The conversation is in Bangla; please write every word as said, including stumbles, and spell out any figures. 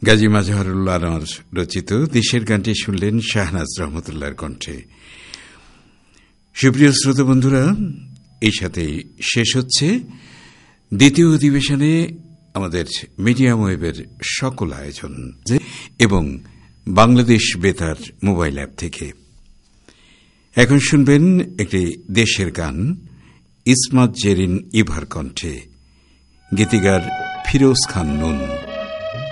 গাজী মাজহারুল্লাহ আনোয়ার রচিত দেশের গানটি শুনলেন শাহনাজ রহমতুল্লাহর কণ্ঠে। সুপ্রিয় শ্রোতা বন্ধুরা, এই সাথে শেষ হচ্ছে দ্বিতীয় অধিবেশনে আমাদের মিডিয়াম ওয়েবের সকল আয়োজন এবং বাংলাদেশ বেতার মোবাইল অ্যাপ থেকে। এখন শুনবেন একটি দেশের গান, ইসমাত জেরিন ইভার কণ্ঠে, গীতিকার ফিরোজ খান নুন।